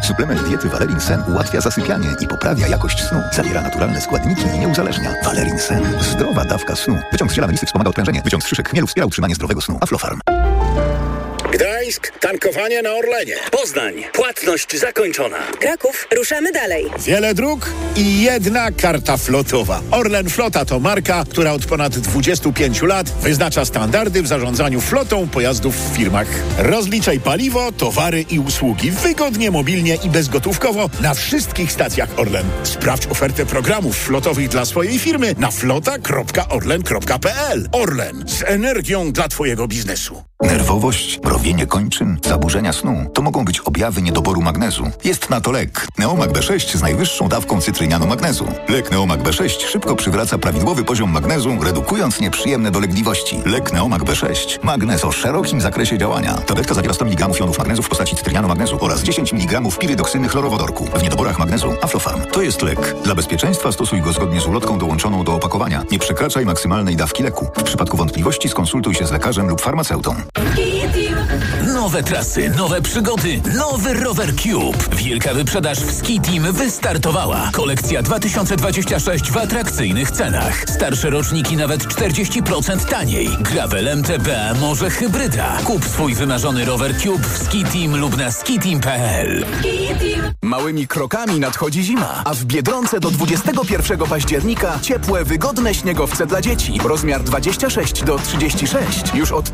Suplement diety Valerin Sen ułatwia zasypianie i poprawia jakość snu. Zawiera naturalne składniki i nie uzależnia. Valerin Sen. Zdrowa dawka snu. Wyciąg z ziela melisy wspomaga odprężenie. Wyciąg z szyszek chmielu wspiera utrzymanie zdrowego snu. Aflofarm. Gdańsk, tankowanie na Orlenie. Poznań, płatność zakończona. Kraków, ruszamy dalej. Wiele dróg i jedna karta flotowa. Orlen Flota to marka, która od ponad 25 lat wyznacza standardy w zarządzaniu flotą pojazdów w firmach. Rozliczaj paliwo, towary i usługi wygodnie, mobilnie i bezgotówkowo na wszystkich stacjach Orlen. Sprawdź ofertę programów flotowych dla swojej firmy na flota.orlen.pl. Orlen, z energią dla twojego biznesu. Nerwowość, mrowienie kończyn, zaburzenia snu to mogą być objawy niedoboru magnezu. Jest na to lek. Neomag B6 z najwyższą dawką cytrynianu magnezu. Lek Neomag B6 szybko przywraca prawidłowy poziom magnezu, redukując nieprzyjemne dolegliwości. Lek Neomag B6. Magnez o szerokim zakresie działania. Tabletka zawiera 100 mg jonów magnezu w postaci cytrynianu magnezu oraz 10 mg pirydoksyny chlorowodorku. W niedoborach magnezu Aflofarm. To jest lek. Dla bezpieczeństwa stosuj go zgodnie z ulotką dołączoną do opakowania. Nie przekraczaj maksymalnej dawki leku. W przypadku wątpliwości skonsultuj się z lekarzem lub farmaceutą. Nowe trasy, nowe przygody, nowy Rower Cube. Wielka wyprzedaż w Ski Team wystartowała. Kolekcja 2026 w atrakcyjnych cenach. Starsze roczniki nawet 40% taniej. Gravel MTB, może hybryda. Kup swój wymarzony Rower Cube w Ski Team lub na skiteam.pl. Małymi krokami nadchodzi zima, a w Biedronce do 21 października ciepłe, wygodne śniegowce dla dzieci. Rozmiar 26 do 36. Już od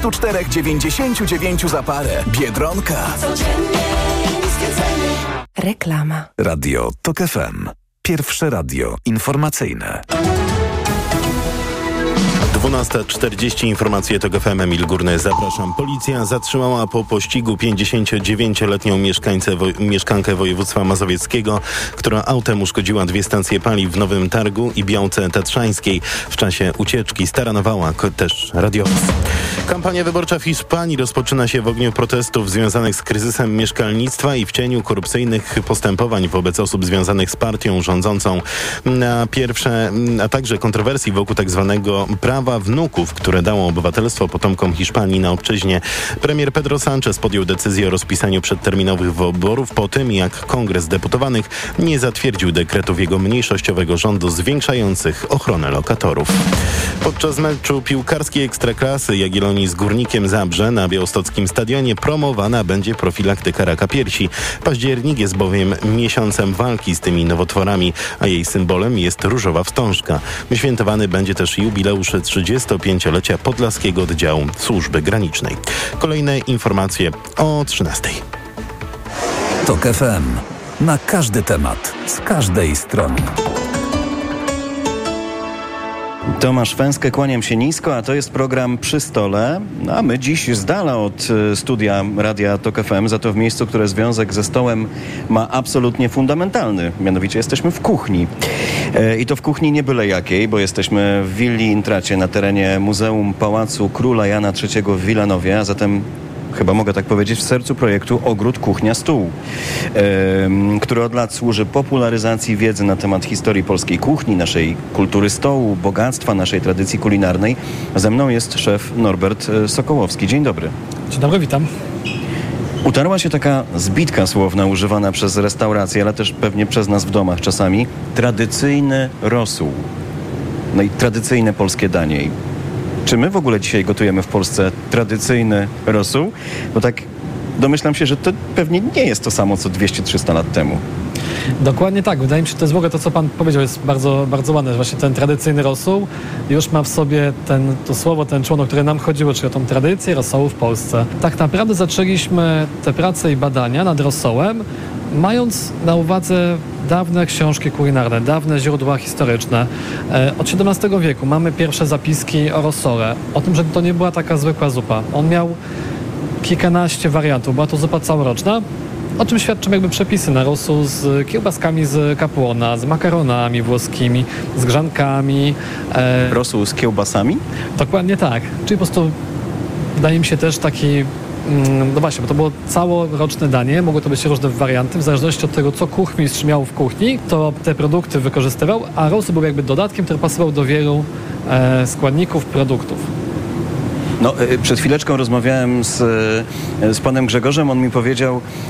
34,99 za parę. Biedronka. Reklama. Radio TOK FM. Pierwsze radio informacyjne. 12:40 informacje TOK FM. Emil Górny, zapraszam. Policja zatrzymała po pościgu 59-letnią mieszkankę województwa mazowieckiego, która autem uszkodziła 2 stacje paliw w Nowym Targu i Białce Tatrzańskiej. W czasie ucieczki staranowała też radiowóz. Kampania wyborcza w Hiszpanii rozpoczyna się w ogniu protestów związanych z kryzysem mieszkalnictwa i w cieniu korupcyjnych postępowań wobec osób związanych z partią rządzącą. A także kontrowersji wokół tak zwanego prawa wnuków, które dało obywatelstwo potomkom Hiszpanii na obczyźnie. Premier Pedro Sánchez podjął decyzję o rozpisaniu przedterminowych wyborów po tym, jak Kongres Deputowanych nie zatwierdził dekretów jego mniejszościowego rządu zwiększających ochronę lokatorów. Podczas meczu piłkarskiej Ekstraklasy Jagiellonii z Górnikiem Zabrze na białostockim stadionie promowana będzie profilaktyka raka piersi. Październik jest bowiem miesiącem walki z tymi nowotworami, a jej symbolem jest różowa wstążka. Świętowany będzie też jubileusz 35-lecia Podlaskiego Oddziału Służby Granicznej. Kolejne informacje o 13:00. TOK FM. Na każdy temat, z każdej strony. Tomasz Węskę, kłaniam się nisko, a to jest program Przy Stole, a my dziś z dala od studia Radia TOK FM, za to w miejscu, które związek ze stołem ma absolutnie fundamentalny, mianowicie jesteśmy w kuchni. I to w kuchni nie byle jakiej, bo jesteśmy w Willi Intracie na terenie Muzeum Pałacu Króla Jana III w Wilanowie, a zatem chyba mogę tak powiedzieć, w sercu projektu Ogród, Kuchnia, Stół, który od lat służy popularyzacji wiedzy na temat historii polskiej kuchni, naszej kultury stołu, bogactwa naszej tradycji kulinarnej. Ze mną jest szef Norbert Sokołowski. Dzień dobry. Dzień dobry, witam. Utarła się taka zbitka słowna używana przez restauracje, ale też pewnie przez nas w domach czasami. Tradycyjny rosół. No i tradycyjne polskie danie. Czy my w ogóle dzisiaj gotujemy w Polsce tradycyjny rosół? Bo tak domyślam się, że to pewnie nie jest to samo, co 200-300 lat temu. Dokładnie tak. Wydaje mi się, że to jest w ogóle to, co pan powiedział, jest bardzo, bardzo ładne, że właśnie ten tradycyjny rosół już ma w sobie to słowo, ten człon, o które nam chodziło, czyli o tą tradycję rosołu w Polsce. Tak naprawdę zaczęliśmy te prace i badania nad rosołem, mając na uwadze dawne książki kulinarne, dawne źródła historyczne. Od XVII wieku mamy pierwsze zapiski o rosole, o tym, że to nie była taka zwykła zupa. On miał kilkanaście wariantów, była to zupa całoroczna, o czym świadczą jakby przepisy na rosół z kiełbaskami z kapłona, z makaronami włoskimi, z grzankami. Rosół z kiełbasami? Dokładnie tak. Czyli po prostu wydaje mi się też taki, no właśnie, bo to było całoroczne danie, mogły to być różne warianty, w zależności od tego, co kuchmistrz miał w kuchni, to te produkty wykorzystywał, a rosół był jakby dodatkiem, który pasował do wielu składników, produktów. No, przed chwileczką rozmawiałem z panem Grzegorzem, on mi powiedział,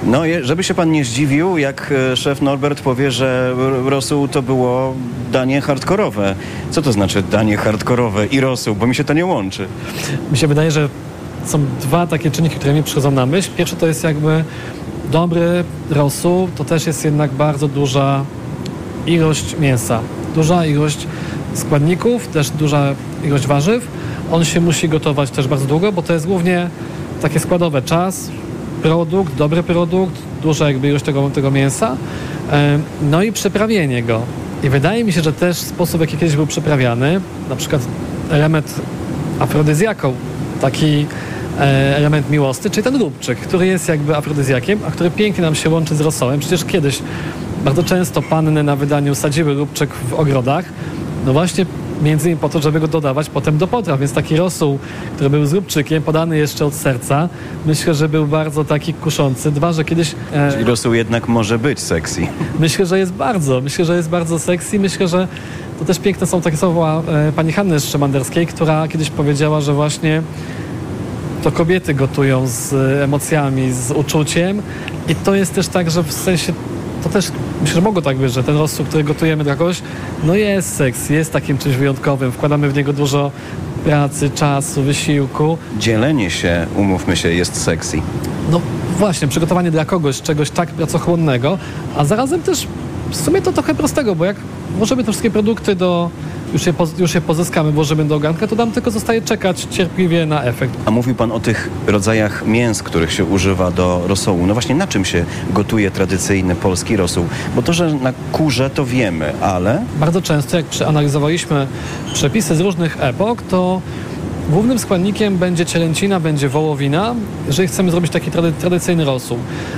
No, żeby się pan nie zdziwił, jak szef Norbert powie, że rosół to było danie hardkorowe. Co to znaczy danie hardkorowe i rosół? Bo mi się to nie łączy. Mi się wydaje, że są dwa takie czynniki, które mi przychodzą na myśl. Pierwszy to jest jakby dobry rosół, to też jest jednak bardzo duża ilość mięsa. Duża ilość składników, też duża ilość warzyw. On się musi gotować też bardzo długo, bo to jest głównie takie składowe. Czas, produkt, dobry produkt, duża jakby ilość tego mięsa, no i przyprawienie go. I wydaje mi się, że też sposób, w jaki kiedyś był przyprawiany, na przykład element afrodyzjaką, taki element miłosny, czyli ten róbczyk, który jest jakby afrodyzjakiem, a który pięknie nam się łączy z rosołem. Przecież kiedyś bardzo często panny na wydaniu sadziły róbczyk w ogrodach, no właśnie między innymi po to, żeby go dodawać potem do potraw. Więc taki rosół, który był z róbczykiem, podany jeszcze od serca, myślę, że był bardzo taki kuszący. Dwa, że kiedyś... Czyli rosół jednak może być sexy. Myślę, że jest bardzo sexy. Myślę, że to też piękne są takie słowa pani Hanny Szymanderskiej, która kiedyś powiedziała, że właśnie to kobiety gotują z emocjami, z uczuciem i to jest też tak, że w sensie to też, myślę, że mogło tak być, że ten rosół, który gotujemy dla kogoś, no jest seks, jest takim czymś wyjątkowym, wkładamy w niego dużo pracy, czasu, wysiłku. Dzielenie się, umówmy się, jest sexy. No właśnie, przygotowanie dla kogoś czegoś tak pracochłonnego, a zarazem też w sumie to trochę prostego, bo jak włożymy te wszystkie produkty już je pozyskamy, włożymy do garnka, to nam tylko zostaje czekać cierpliwie na efekt. A mówił pan o tych rodzajach mięs, których się używa do rosołu. No właśnie, na czym się gotuje tradycyjny polski rosół? Bo to, że na kurze, to wiemy, ale... Bardzo często, jak przeanalizowaliśmy przepisy z różnych epok, to głównym składnikiem będzie cielęcina, będzie wołowina, jeżeli chcemy zrobić taki tradycyjny rosół.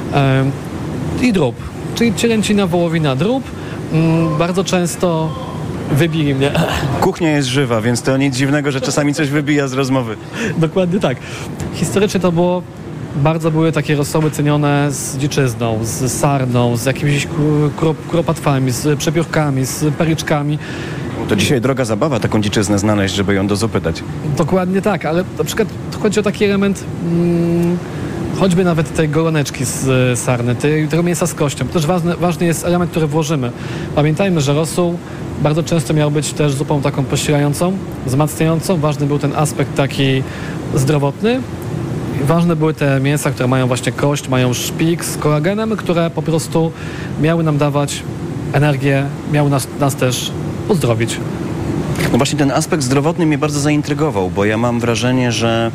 I drób, czyli cielęcina, wołowina, drób. Bardzo często wybili mnie. Kuchnia jest żywa, więc to nic dziwnego, że czasami coś wybija z rozmowy. Dokładnie tak. Historycznie to były takie rosoły cenione z dziczyzną, z sarną, z jakimiś kuropatwami, z przepiórkami, z peryczkami. To dzisiaj droga zabawa taką dziczyznę znaleźć, żeby ją do zupy dać. Dokładnie tak, ale na przykład chodzi o taki element... choćby nawet tej goloneczki z sarny, tego mięsa z kością. Też ważny jest element, który włożymy. Pamiętajmy, że rosół bardzo często miał być też zupą taką posilającą, wzmacniającą. Ważny był ten aspekt taki zdrowotny. Ważne były te mięsa, które mają właśnie kość, mają szpik z kolagenem, które po prostu miały nam dawać energię, miały nas też uzdrowić. No właśnie ten aspekt zdrowotny mnie bardzo zaintrygował, bo ja mam wrażenie, że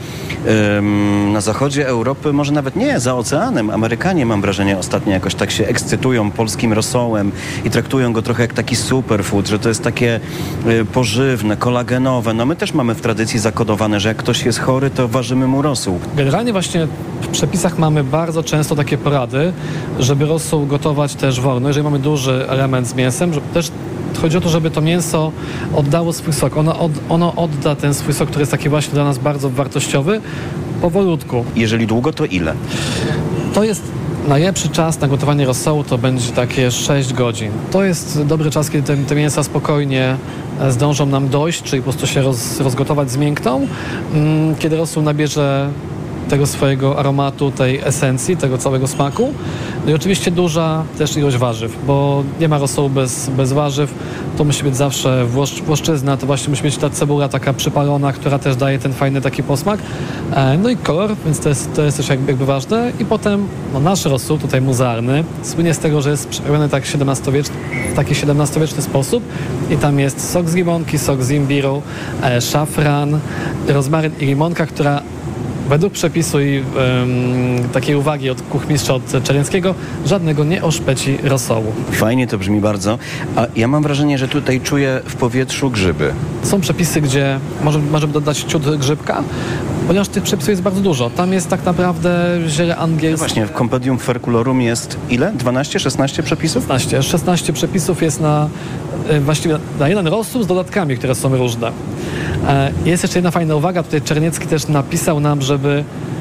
na zachodzie Europy, może nawet nie, za oceanem, Amerykanie, mam wrażenie, ostatnio jakoś tak się ekscytują polskim rosołem i traktują go trochę jak taki superfood, że to jest takie pożywne, kolagenowe. No my też mamy w tradycji zakodowane, że jak ktoś jest chory, to ważymy mu rosół. Generalnie właśnie w przepisach mamy bardzo często takie porady, żeby rosół gotować też wolno, jeżeli mamy duży element z mięsem, żeby też chodzi o to, żeby to mięso oddało swój sok. Ono odda ten swój sok, który jest taki właśnie dla nas bardzo wartościowy, powolutku. Jeżeli długo, to ile? To jest najlepszy czas na gotowanie rosołu, to będzie takie 6 godzin. To jest dobry czas, kiedy te mięsa spokojnie zdążą nam dojść, czyli po prostu się rozgotować, zmiękną. Kiedy rosół nabierze tego swojego aromatu, tej esencji, tego całego smaku. No i oczywiście duża też ilość warzyw, bo nie ma rosołu bez warzyw. To musi być zawsze włoszczyzna, to właśnie musi być ta cebula taka przypalona, która też daje ten fajny taki posmak. No i kolor, więc to jest też jakby ważne. I potem nasz rosół, tutaj muzealny, słynie z tego, że jest przyprawiony tak w taki XVII-wieczny sposób i tam jest sok z limonki, sok z imbiru, szafran, rozmaryn i limonka, która według przepisu i takiej uwagi od kuchmistrza, od Czernieńskiego, żadnego nie oszpeci rosołu. Fajnie to brzmi bardzo. A ja mam wrażenie, że tutaj czuję w powietrzu grzyby. Są przepisy, gdzie możemy dodać ciut grzybka, ponieważ tych przepisów jest bardzo dużo. Tam jest tak naprawdę ziele angielskie. No właśnie, w Compendium Ferculorum jest ile? 12, 16 przepisów? 16 przepisów jest właściwie na jeden rosół z dodatkami, które są różne. Jest jeszcze jedna fajna uwaga. Tutaj Czerniecki też napisał nam, żeby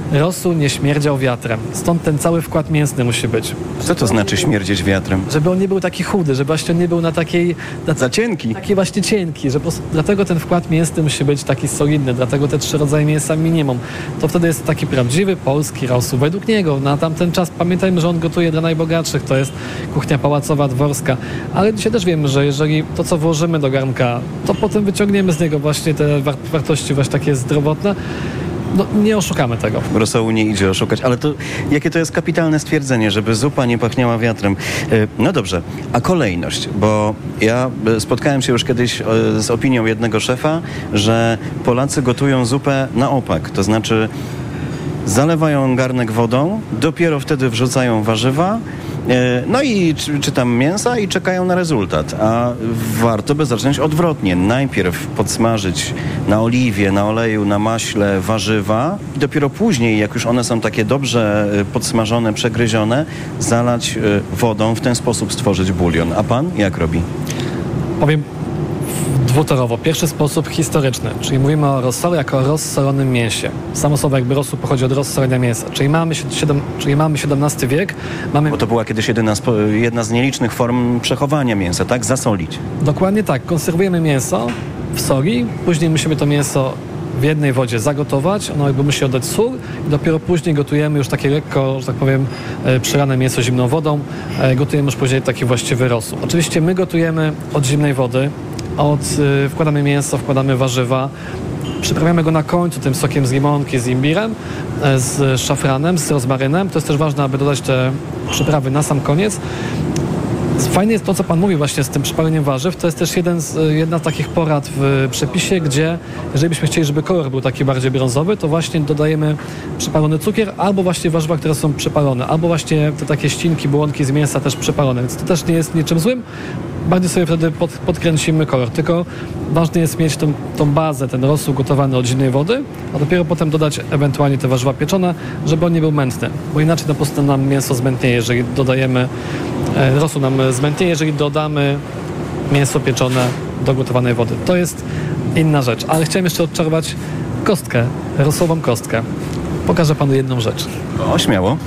rosół nie śmierdział wiatrem. Stąd ten cały wkład mięsny musi być. Co to znaczy śmierdzieć wiatrem? Żeby on nie był taki chudy, żeby właśnie on nie był na takiej... Za cienki. Taki właśnie cienki, że po prostu, dlatego ten wkład mięsny musi być taki solidny, dlatego te 3 rodzaje mięsa minimum. To wtedy jest taki prawdziwy polski rosół. Według niego na tamten czas pamiętajmy, że on gotuje dla najbogatszych, to jest kuchnia pałacowa, dworska, ale dzisiaj też wiemy, że jeżeli to, co włożymy do garnka, to potem wyciągniemy z niego właśnie te wartości właśnie takie zdrowotne. No, nie oszukamy tego. Rosołu nie idzie oszukać, ale to jakie to jest kapitalne stwierdzenie, żeby zupa nie pachniała wiatrem. No dobrze, a kolejność, bo ja spotkałem się już kiedyś z opinią jednego szefa, że Polacy gotują zupę na opak, to znaczy zalewają garnek wodą, dopiero wtedy wrzucają warzywa, no i czy tam mięsa i czekają na rezultat. A warto by zacząć odwrotnie. Najpierw podsmażyć na oliwie, na oleju, na maśle warzywa i dopiero później, jak już one są takie dobrze podsmażone, przegryzione, zalać wodą, w ten sposób stworzyć bulion. A pan jak robi? Powiem dwutorowo. Pierwszy sposób historyczny, czyli mówimy o rossole jako o rozsolonym mięsie. Samo słowo jakby rosół pochodzi od rozsolenia mięsa. Czyli mamy XVII wiek. Bo to była kiedyś jedna z nielicznych form przechowania mięsa, tak? Zasolić. Dokładnie tak. Konserwujemy mięso w soli, później musimy to mięso w jednej wodzie zagotować, ono jakby musi oddać sól i dopiero później gotujemy już takie lekko, że tak powiem, przelane mięso zimną wodą. Gotujemy już później taki właściwy rosół. Oczywiście my gotujemy od zimnej wody, wkładamy mięso, wkładamy warzywa, przyprawiamy go na końcu tym sokiem z limonki, z imbirem, z szafranem, z rozmarynem. To jest też ważne, aby dodać te przyprawy na sam koniec. Fajne jest to, co pan mówi właśnie z tym przypaleniem warzyw. To jest też jedna z takich porad w przepisie, gdzie jeżeli byśmy chcieli, żeby kolor był taki bardziej brązowy, to właśnie dodajemy przypalony cukier albo właśnie warzywa, które są przypalone, albo właśnie te takie ścinki, bułonki z mięsa też przypalone. Więc to też nie jest niczym złym. Bardziej sobie wtedy podkręcimy kolor. Tylko ważne jest mieć tą bazę, ten rosół gotowany od zimnej wody, a dopiero potem dodać ewentualnie te warzywa pieczone, żeby on nie był mętny. Bo inaczej po prostu nam mięso zmętnieje, jeżeli dodajemy rosół nam zmętnieje, jeżeli dodamy mięso pieczone do gotowanej wody. To jest inna rzecz. Ale chciałem jeszcze odczarować kostkę, rosołową kostkę. Pokażę panu jedną rzecz. O, śmiało.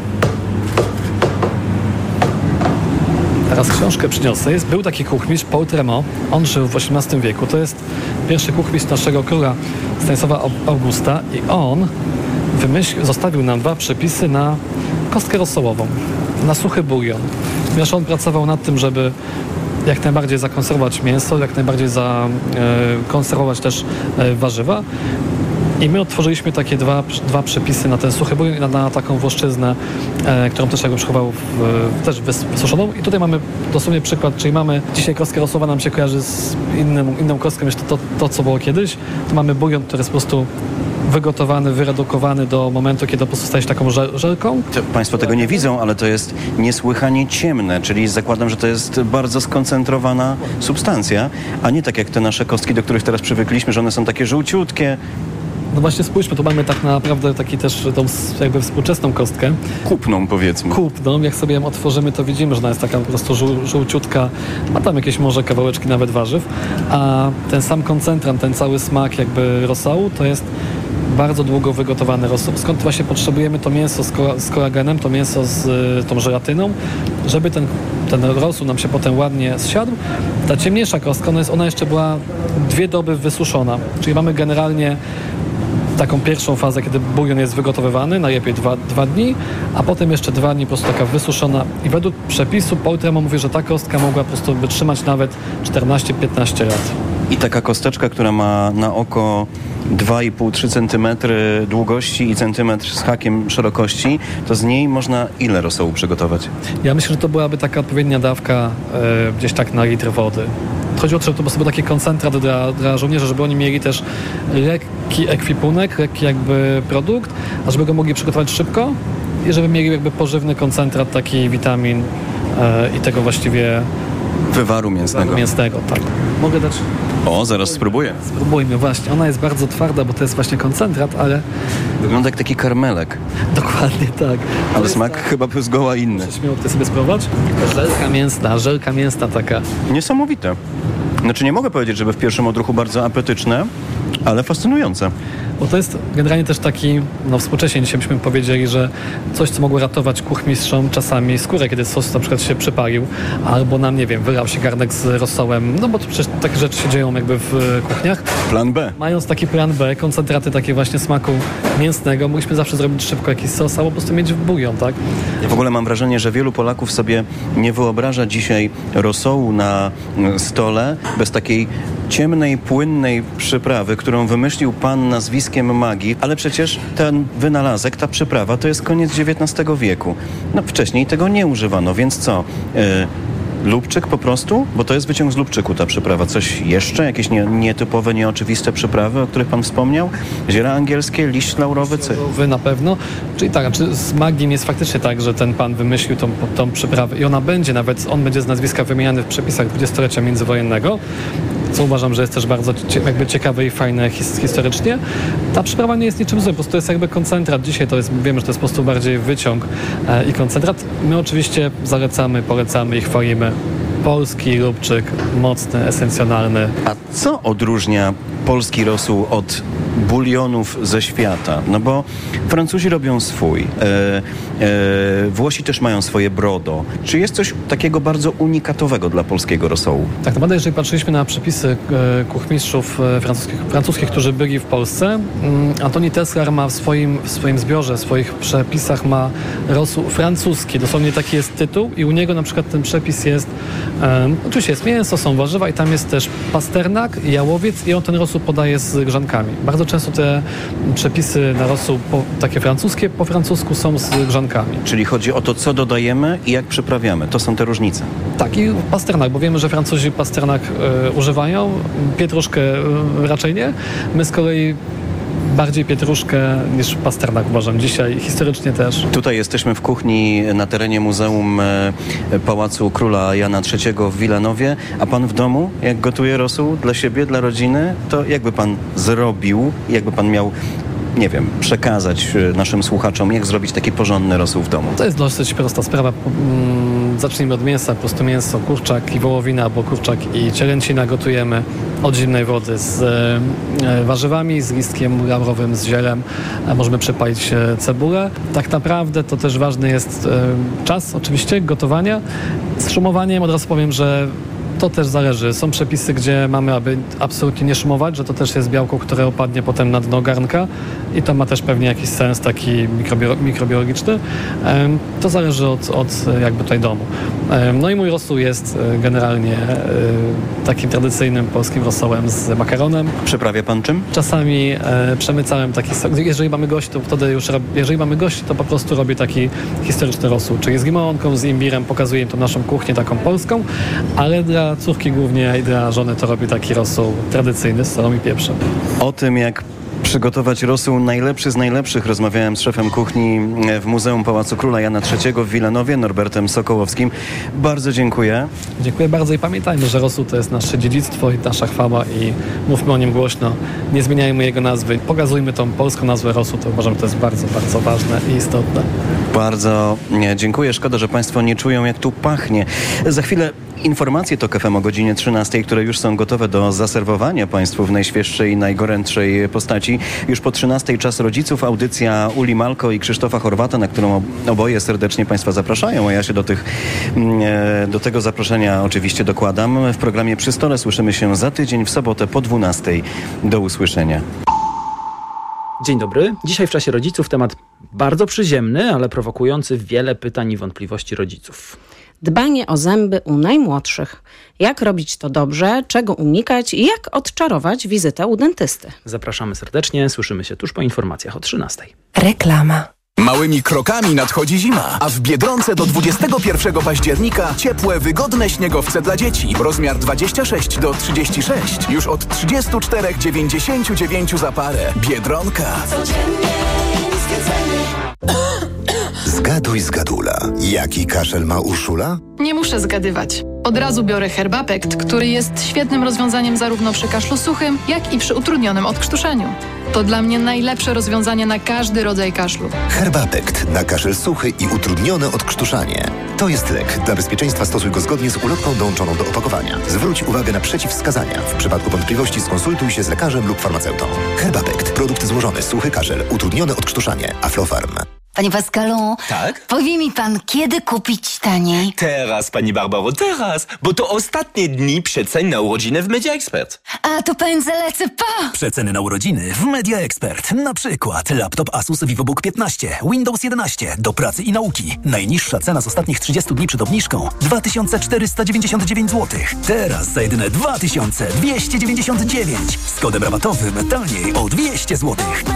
Teraz książkę przyniosę. Był taki kuchmistrz, Paul Tremont. On żył w XVIII wieku. To jest pierwszy kuchmistrz naszego króla Stanisława Augusta i on zostawił nam 2 przepisy na kostkę rosołową, na suchy bulion. Ponieważ on pracował nad tym, żeby jak najbardziej zakonserwować mięso, jak najbardziej zakonserwować też warzywa. I my otworzyliśmy takie dwa przepisy na ten suchy bulion i na taką włoszczyznę, którą też jakby przechował też wysuszoną. I tutaj mamy dosłownie przykład, czyli mamy dzisiaj kostkę rosołowa nam się kojarzy z inną kostką niż to, co było kiedyś. Tu mamy bulion, który jest po prostu wygotowany, wyredukowany do momentu, kiedy po prostu staje się taką żelką. Państwo tego nie widzą, ale to jest niesłychanie ciemne, czyli zakładam, że to jest bardzo skoncentrowana substancja, a nie tak jak te nasze kostki, do których teraz przywykliśmy, że one są takie żółciutkie. No właśnie spójrzmy, tu mamy tak naprawdę taki też tą jakby współczesną kostkę. Kupną powiedzmy. Kupną, jak sobie ją otworzymy, to widzimy, że ona jest taka po prostu żółciutka, ma tam jakieś może kawałeczki nawet warzyw, a ten sam koncentrat, ten cały smak jakby rosołu, to jest bardzo długo wygotowany rosół, skąd właśnie potrzebujemy to mięso z kolagenem, to mięso z tą żelatyną, żeby ten rosół nam się potem ładnie zsiadł. Ta ciemniejsza kostka, ona jeszcze była 2 doby wysuszona, czyli mamy generalnie taką pierwszą fazę, kiedy bulion jest wygotowywany, najlepiej 2 dni, a potem jeszcze 2 dni po prostu taka wysuszona. I według przepisu Paul Tremont mówi, że ta kostka mogła po prostu wytrzymać nawet 14-15 lat. I taka kosteczka, która ma na oko 2,5-3 cm długości i centymetr z hakiem szerokości, to z niej można ile rosołu przygotować? Ja myślę, że to byłaby taka odpowiednia dawka gdzieś tak na litr wody. Chodzi o to, żeby to był taki koncentrat dla żołnierzy, żeby oni mieli też lekki ekwipunek, lekki jakby produkt, a żeby go mogli przygotować szybko i żeby mieli jakby pożywny koncentrat, taki witamin i tego właściwie wywaru mięsnego. Tak. Mogę dać? O, zaraz spróbuję. Spróbujmy, właśnie. Ona jest bardzo twarda, bo to jest właśnie koncentrat, ale... Wygląda jak taki karmelek. Dokładnie tak. Ale smak chyba był zgoła inny. Muszę śmiało sobie spróbować. Żelka mięsna taka. Niesamowite. Znaczy nie mogę powiedzieć, żeby w pierwszym odruchu bardzo apetyczne, ale fascynujące. Bo to jest generalnie też taki, współcześnie dzisiaj byśmy powiedzieli, że coś, co mogło ratować kuchmistrzom czasami skórę, kiedy sos na przykład się przypalił, albo nam, nie wiem, wylał się garnek z rosołem, bo to przecież takie rzeczy się dzieją jakby w kuchniach. Plan B. Mając taki plan B, koncentraty takie właśnie smaku mięsnego, mogliśmy zawsze zrobić szybko jakiś sos, albo po prostu mieć w bulion, tak? Ja w ogóle mam wrażenie, że wielu Polaków sobie nie wyobraża dzisiaj rosołu na stole bez takiej ciemnej, płynnej przyprawy, którą wymyślił pan nazwiskiem magii, ale przecież ten wynalazek, ta przyprawa to jest koniec XIX wieku. Wcześniej tego nie używano, więc co? Lubczyk po prostu? Bo to jest wyciąg z lubczyku ta przyprawa. Coś jeszcze? Jakieś nietypowe, nieoczywiste przyprawy, o których pan wspomniał? Ziela angielskie, liść laurowy? Wy na pewno. Czyli tak, z magiem jest faktycznie tak, że ten pan wymyślił tą przyprawę i ona będzie nawet, on będzie z nazwiska wymieniany w przepisach dwudziestolecia międzywojennego, co uważam, że jest też bardzo ciekawe i fajne historycznie. Ta przyprawa nie jest niczym złym, po prostu to jest jakby koncentrat. Dzisiaj wiemy, że to jest po prostu bardziej wyciąg i koncentrat. My oczywiście polecamy i chwalimy polski lubczyk, mocny, esencjonalny. A co odróżnia polski rosół od bulionów ze świata? Bo Francuzi robią swój, Włosi też mają swoje brodo. Czy jest coś takiego bardzo unikatowego dla polskiego rosołu? Tak naprawdę, jeżeli patrzyliśmy na przepisy kuchmistrzów francuskich, którzy byli w Polsce, Antoni Teslar ma w swoim zbiorze, w swoich przepisach ma rosół francuski. Dosłownie taki jest tytuł i u niego na przykład ten przepis jest, oczywiście jest mięso, są warzywa i tam jest też pasternak, jałowiec i on ten rosół podaje z grzankami. Bardzo często te przepisy na rosół takie francuskie po francusku są z grzankami. Czyli chodzi o to, co dodajemy i jak przyprawiamy. To są te różnice. Tak, i pasternak, bo wiemy, że Francuzi pasternak używają, pietruszkę raczej nie. My z kolei bardziej pietruszkę niż pasternak uważam dzisiaj, historycznie też. Tutaj jesteśmy w kuchni na terenie Muzeum Pałacu Króla Jana III w Wilanowie, a pan w domu, jak gotuje rosół dla siebie, dla rodziny, to jakby pan zrobił, jakby pan miał, nie wiem, przekazać naszym słuchaczom, jak zrobić taki porządny rosół w domu? To jest dosyć prosta sprawa. Zacznijmy od mięsa, po prostu mięso, kurczak i wołowina, albo kurczak i cielęcina gotujemy od zimnej wody z warzywami, z listkiem laurowym, z zielem. Możemy przepalić cebulę. Tak naprawdę to też ważny jest czas oczywiście gotowania. Z szumowaniem od razu powiem, że to też zależy. Są przepisy, gdzie mamy, aby absolutnie nie szumować, że to też jest białko, które opadnie potem na dno garnka i to ma też pewnie jakiś sens taki mikrobiologiczny. To zależy od jakby tutaj domu. No i mój rosół jest generalnie takim tradycyjnym polskim rosołem z makaronem. Przyprawia pan czym? Czasami przemycałem taki sok. Jeżeli mamy gości, to wtedy jeżeli mamy gości, to po prostu robię taki historyczny rosół, czyli z limonką, z imbirem, pokazuję tą naszą kuchnię taką polską, ale dla córki głównie i dla żony to robi taki rosół tradycyjny z solą i pieprzem. O tym, jak przygotować rosół najlepszy z najlepszych, rozmawiałem z szefem kuchni w Muzeum Pałacu Króla Jana III w Wilanowie, Norbertem Sokołowskim. Bardzo dziękuję. Dziękuję bardzo i pamiętajmy, że rosół to jest nasze dziedzictwo i nasza chwała i mówmy o nim głośno. Nie zmieniajmy jego nazwy. Pokazujmy tą polską nazwę rosół. To uważam, że to jest bardzo, bardzo ważne i istotne. Bardzo dziękuję. Szkoda, że państwo nie czują, jak tu pachnie. Za chwilę informacje TOK FM o godzinie 13, które już są gotowe do zaserwowania państwu w najświeższej i najgorętszej postaci. Już po 13 czas rodziców, audycja Uli Malko i Krzysztofa Horwata, na którą oboje serdecznie państwa zapraszają, a ja się do tego zaproszenia oczywiście dokładam. W programie Przy Stole słyszymy się za tydzień w sobotę po 12. Do usłyszenia. Dzień dobry. Dzisiaj w czasie rodziców temat bardzo przyziemny, ale prowokujący wiele pytań i wątpliwości rodziców. Dbanie o zęby u najmłodszych. Jak robić to dobrze, czego unikać i jak odczarować wizytę u dentysty. Zapraszamy serdecznie, słyszymy się tuż po informacjach o 13. Reklama. Małymi krokami nadchodzi zima, a w Biedronce do 21 października ciepłe, wygodne śniegowce dla dzieci. Rozmiar 26 do 36. Już od 34,99 za parę. Biedronka. Zgaduj, zgadula. Jaki kaszel ma Urszula? Nie muszę zgadywać. od razu biorę Herbapekt, który jest świetnym rozwiązaniem zarówno przy kaszlu suchym, jak i przy utrudnionym odkrztuszeniu. To dla mnie najlepsze rozwiązanie na każdy rodzaj kaszlu. Herbapekt na kaszel suchy i utrudnione odkrztuszanie. To jest lek. Dla bezpieczeństwa stosuj go zgodnie z ulotką dołączoną do opakowania. Zwróć uwagę na przeciwwskazania. W przypadku wątpliwości skonsultuj się z lekarzem lub farmaceutą. Herbapekt. Produkt złożony. Suchy kaszel. Utrudnione odkrztuszanie. Aflofarm. Panie Pascalu, tak? Powie mi pan, kiedy kupić taniej? Teraz, pani Barbaro, teraz, bo to ostatnie dni przecen na urodziny w Media Expert. A to pędzę, lecę, pa! Przeceny na urodziny w Media Expert. Na przykład laptop Asus VivoBook 15, Windows 11, do pracy i nauki. Najniższa cena z ostatnich 30 dni przed obniżką 2499 zł. Teraz za jedyne 2299. Z kodem rabatowym taniej o 200 zł.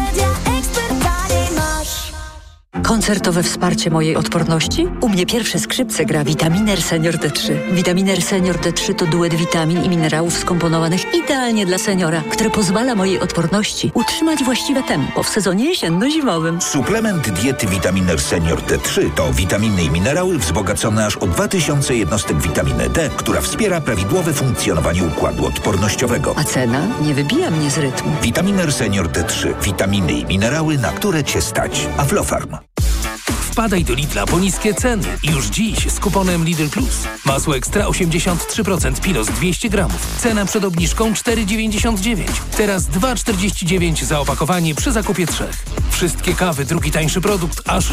Koncertowe wsparcie mojej odporności? U mnie pierwsze skrzypce gra Vitaminer Senior D3. Vitaminer Senior D3 to duet witamin i minerałów skomponowanych idealnie dla seniora, który pozwala mojej odporności utrzymać właściwe tempo w sezonie jesienno-zimowym. Suplement diety Vitaminer Senior D3 to witaminy i minerały wzbogacone aż o 2000 jednostek witaminy D, która wspiera prawidłowe funkcjonowanie układu odpornościowego. A cena nie wybija mnie z rytmu. Vitaminer Senior D3. Witaminy i minerały, na które Cię stać. Aflofarm. Wpadaj do Lidla po niskie ceny. Już dziś z kuponem Lidl Plus. Masło ekstra 83% Pilos 200 gramów. Cena przed obniżką 4,99. Teraz 2,49 za opakowanie przy zakupie 3. Wszystkie kawy, drugi tańszy produkt, aż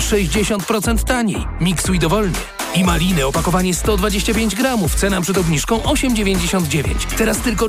60% taniej. Miksuj dowolnie. I maliny, opakowanie 125 gramów. Cena przed obniżką 8,99. Teraz tylko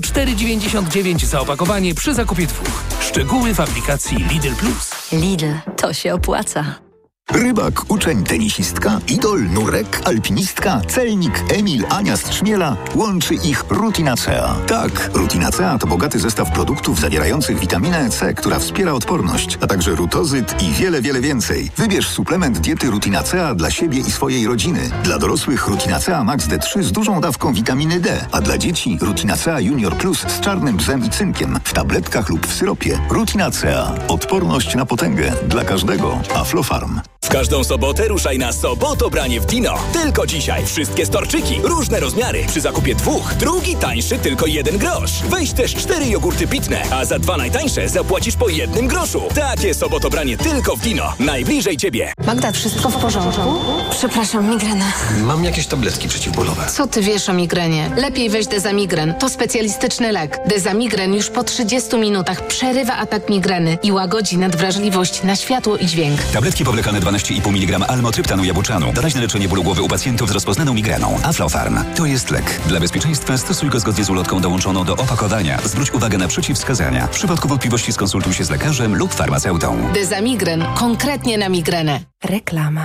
4,99 za opakowanie przy zakupie 2. Szczegóły w aplikacji Lidl Plus. Lidl, to się opłaca. Rybak, uczeń, tenisistka, idol, nurek, alpinistka, celnik, Emil, Ania z Trzmiela. Łączy ich Rutinacea. Tak, Rutinacea to bogaty zestaw produktów zawierających witaminę C, która wspiera odporność, a także rutozyt i wiele, wiele więcej. Wybierz suplement diety Rutinacea dla siebie i swojej rodziny. Dla dorosłych Rutinacea Max D3 z dużą dawką witaminy D, a dla dzieci Rutinacea Junior Plus z czarnym bzem i cynkiem w tabletkach lub w syropie. Rutinacea. Odporność na potęgę. Dla każdego. Aflofarm. W każdą sobotę ruszaj na Sobotobranie w Dino. Tylko dzisiaj wszystkie storczyki, różne rozmiary. Przy zakupie 2, drugi tańszy tylko 1 grosz. Weź też 4 jogurty pitne, a za 2 najtańsze zapłacisz po 1 groszu. Takie Sobotobranie tylko w Dino. Najbliżej Ciebie. Magda, wszystko w porządku? Przepraszam, migrena. Mam jakieś tabletki przeciwbólowe. Co ty wiesz o migrenie? Lepiej weź Dezamigren. To specjalistyczny lek. Dezamigren już po 30 minutach przerywa atak migreny i łagodzi nadwrażliwość na światło i dźwięk. Tabletki powlekane 12,5 mg almotryptanu jabłczanu. Doraźne leczenie bólu głowy u pacjentów z rozpoznaną migreną. Aflofarm. To jest lek. Dla bezpieczeństwa stosuj go zgodnie z ulotką dołączoną do opakowania. Zwróć uwagę na przeciwwskazania. W przypadku wątpliwości skonsultuj się z lekarzem lub farmaceutą. Dezamigren. Konkretnie na migrenę. Reklama.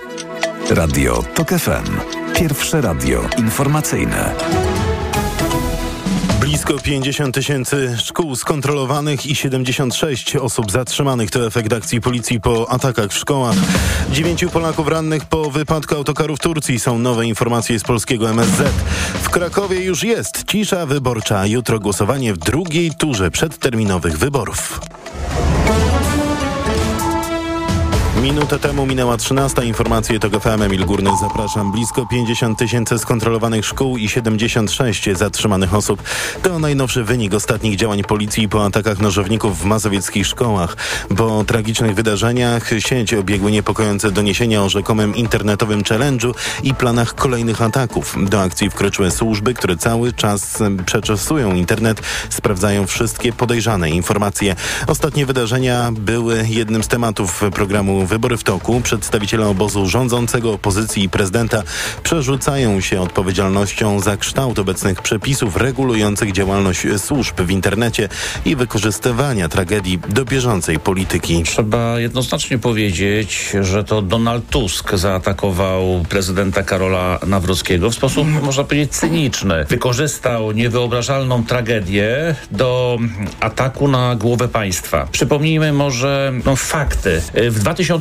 Radio TOK FM. Pierwsze radio informacyjne. Blisko 50 000 szkół skontrolowanych i 76 osób zatrzymanych to efekt akcji policji po atakach w szkołach. 9 Polaków rannych po wypadku autokaru w Turcji. Są nowe informacje z polskiego MSZ. W Krakowie już jest cisza wyborcza. Jutro głosowanie w drugiej turze przedterminowych wyborów. Minutę temu minęła 13. Informacje TOK FM. Emil Górny, zapraszam. Blisko 50 000 skontrolowanych szkół i 76 zatrzymanych osób. To najnowszy wynik ostatnich działań policji po atakach nożowników w mazowieckich szkołach. Po tragicznych wydarzeniach sieć obiegły niepokojące doniesienia o rzekomym internetowym challenge'u i planach kolejnych ataków. Do akcji wkroczyły służby, które cały czas przeczesują internet, sprawdzają wszystkie podejrzane informacje. Ostatnie wydarzenia były jednym z tematów programu Wybory w toku. Przedstawiciele obozu rządzącego, opozycji i prezydenta przerzucają się odpowiedzialnością za kształt obecnych przepisów regulujących działalność służb w internecie i wykorzystywania tragedii do bieżącej polityki. Trzeba jednoznacznie powiedzieć, że to Donald Tusk zaatakował prezydenta Karola Nawrockiego w sposób, można powiedzieć, cyniczny. Wykorzystał niewyobrażalną tragedię do ataku na głowę państwa. Przypomnijmy może fakty. W 2014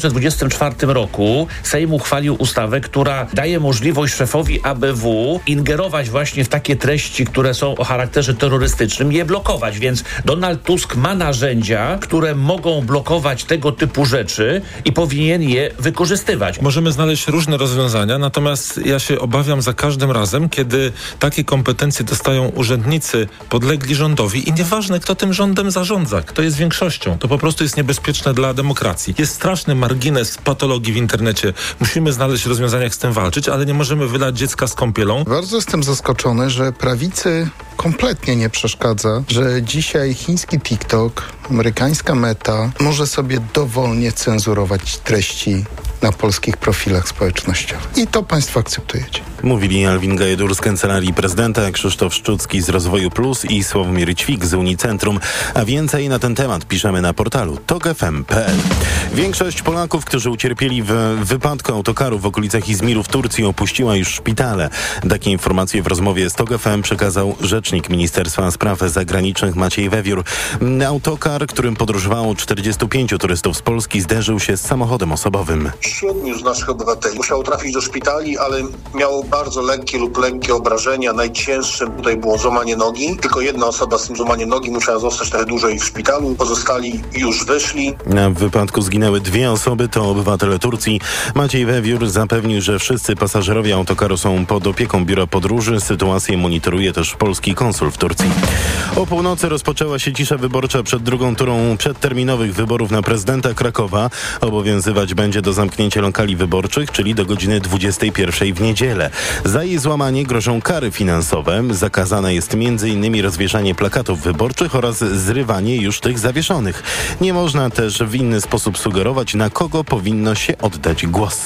2024 roku Sejm uchwalił ustawę, która daje możliwość szefowi ABW ingerować właśnie w takie treści, które są o charakterze terrorystycznym, je blokować. Więc Donald Tusk ma narzędzia, które mogą blokować tego typu rzeczy i powinien je wykorzystywać. Możemy znaleźć różne rozwiązania, natomiast ja się obawiam za każdym razem, kiedy takie kompetencje dostają urzędnicy podlegli rządowi i nieważne, kto tym rządem zarządza, kto jest większością, to po prostu jest niebezpieczne dla demokracji. Jest straszny margines patologii w internecie. Musimy znaleźć rozwiązania, jak z tym walczyć, ale nie możemy wylać dziecka z kąpielą. Bardzo jestem zaskoczony, że prawicy kompletnie nie przeszkadza, że dzisiaj chiński TikTok, amerykańska Meta może sobie dowolnie cenzurować treści na polskich profilach społecznościowych. I to państwo akceptujecie. Mówili Alwin Gajedur z Kancelarii Prezydenta, Krzysztof Szczucki z Rozwoju Plus i Sławomir Ćwik z Unicentrum. A więcej na ten temat piszemy na portalu tokfm.pl. Większość Polaków, którzy ucierpieli w wypadku autokaru w okolicach Izmiru w Turcji, opuściła już szpitale. Takie informacje w rozmowie z TOK FM przekazał rzecznik Ministerstwa Spraw Zagranicznych Maciej Wewiór. Autokar, którym podróżowało 45 turystów z Polski, zderzył się z samochodem osobowym. 7 z naszych obywateli musiało trafić do szpitali, ale miało bardzo lekkie lub lekkie obrażenia. Najcięższym tutaj było złamanie nogi. Tylko jedna osoba z tym złamaniem nogi musiała zostać trochę dłużej w szpitalu. Pozostali już wyszli. W wypadku zginęły 2 osoby, to obywatele Turcji. Maciej Wewiór zapewnił, że wszyscy pasażerowie autokaru są pod opieką Biura Podróży. Sytuację monitoruje też polski konsul w Turcji. O północy rozpoczęła się cisza wyborcza przed drugą turą przedterminowych wyborów na prezydenta Krakowa. Obowiązywać będzie do zamknięcia lokali wyborczych, czyli do godziny 21 w niedzielę. Za jej złamanie grożą kary finansowe. Zakazane jest m.in. rozwieszanie plakatów wyborczych oraz zrywanie już tych zawieszonych. Nie można też w inny sposób sugerować, na kogo powinno się oddać głos.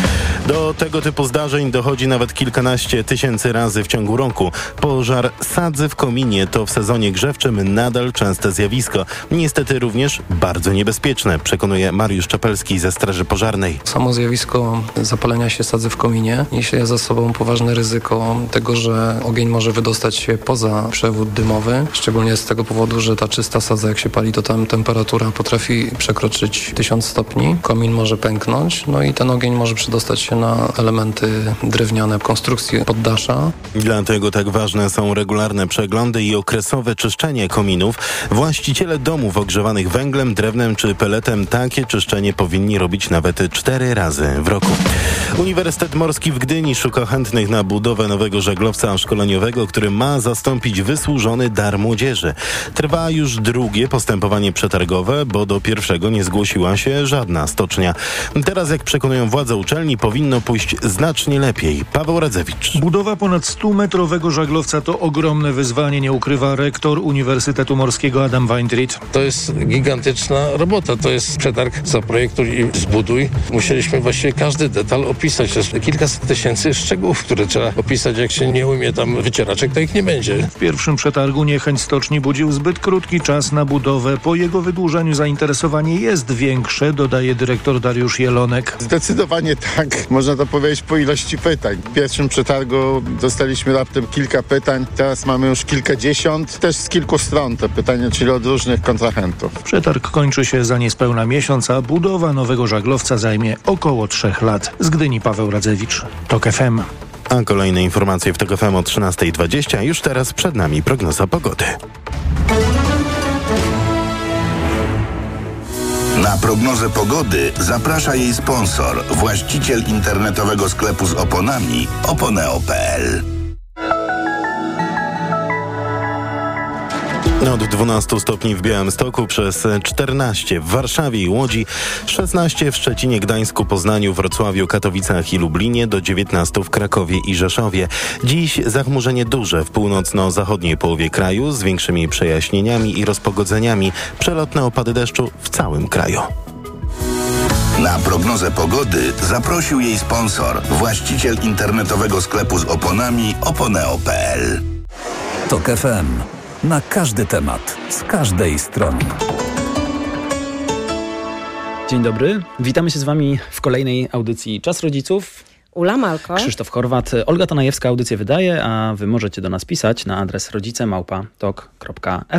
Do tego typu zdarzeń dochodzi nawet kilkanaście tysięcy razy w ciągu roku. Pożar sadzy w kominie to w sezonie grzewczym nadal częste zjawisko. Niestety również bardzo niebezpieczne, przekonuje Mariusz Czapelski ze Straży Pożarnej. Samo zjawisko zapalenia się sadzy w kominie niesie za sobą poważne ryzyko tego, że ogień może wydostać się poza przewód dymowy. Szczególnie z tego powodu, że ta czysta sadza, jak się pali, to tam temperatura potrafi przekroczyć 1000 stopni. Komin może pęknąć, no i ten ogień może przedostać się na elementy drewniane, konstrukcje poddasza. Dlatego tak ważne są regularne przeglądy i okresowe czyszczenie kominów. Właściciele domów ogrzewanych węglem, drewnem czy peletem takie czyszczenie powinni robić nawet 4 razy w roku. Uniwersytet Morski w Gdyni szuka chętnych na budowę nowego żaglowca szkoleniowego, który ma zastąpić wysłużony dar młodzieży. Trwa już drugie postępowanie przetargowe, bo do pierwszego nie zgłosiła się żadna stocznia. Teraz, jak przekonują władze uczelni, powinno pójść znacznie lepiej. Paweł Radzewicz. Budowa ponad 100-metrowego żaglowca to ogromne wyzwanie, nie ukrywa rektor Uniwersytetu Morskiego Adam Weintried. To jest gigantyczna robota, to jest przetarg, zaprojektuj i zbuduj. Musieliśmy właściwie każdy detal opisać. To jest kilkaset tysięcy szczegółów, które trzeba opisać. Jak się nie umie tam wycieraczek, to ich nie będzie. W pierwszym przetargu niechęć stoczni budził zbyt krótki czas na budowę. Po jego wydłużeniu zainteresowanie jest większe, dodaje dyrektor Dariusz Jelonek. Zdecydowanie tak, można to powiedzieć po ilości pytań. W pierwszym przetargu dostaliśmy raptem kilka pytań, teraz mamy już kilkadziesiąt, też z kilku stron te pytania, czyli od różnych kontrahentów. Przetarg kończy się za niespełna miesiąc, a budowa nowego żaglowca zajmie około 3 lat. Z Gdyni Paweł Radzewicz, TOK FM. A kolejne informacje w TOK FM o 13:20. Już teraz przed nami prognoza pogody. Na prognozę pogody zaprasza jej sponsor, właściciel internetowego sklepu z oponami oponeo.pl. Od 12 stopni w Białymstoku, przez 14 w Warszawie i Łodzi, 16 w Szczecinie, Gdańsku, Poznaniu, Wrocławiu, Katowicach i Lublinie, do 19 w Krakowie i Rzeszowie. Dziś zachmurzenie duże w północno-zachodniej połowie kraju z większymi przejaśnieniami i rozpogodzeniami. Przelotne opady deszczu w całym kraju. Na prognozę pogody zaprosił jej sponsor, właściciel internetowego sklepu z oponami oponeo.pl. TOK FM. Na każdy temat, z każdej strony. Dzień dobry, witamy się z Wami w kolejnej audycji Czas Rodziców. Ula Malko. Krzysztof Horwat. Olga Tanajewska audycję wydaje, a Wy możecie do nas pisać na adres rodzice@tok.fm.